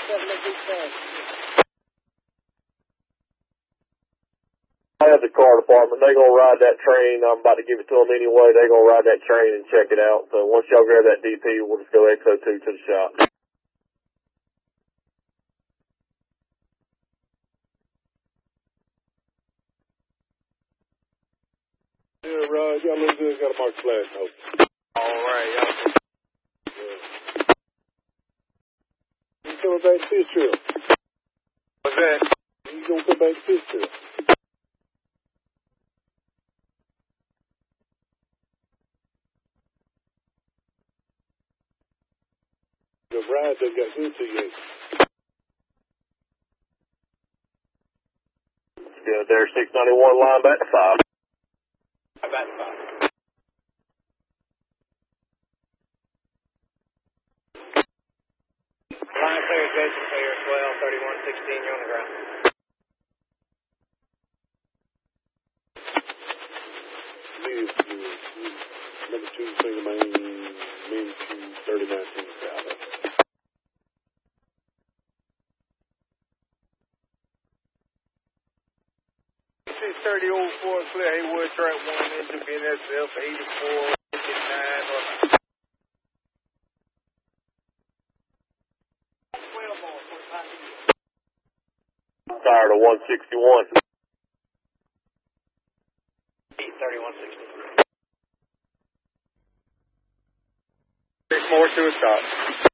I have the car department. They gonna ride that train. I'm about to give it to them anyway. They gonna ride that train and check it out. So once y'all grab that DP, we'll just go XO2 to the shop. Yeah, Rod, y'all look good. Got a mark flash note. All right, y'all. You coming back to this trip? What's that? You gonna come back to this trip? The ride done got good to you. Yeah, there's 691 line back to 5. Back to 5. Line clear, Jason clear, 12, 31, 16, you're on the ground. Number 2, single main, main 2, 3019 Crowder. 3004, clear Haywood, track 1, into BNSF, 84, 59, Tired of 161. 31, 60. 6 more to a stop.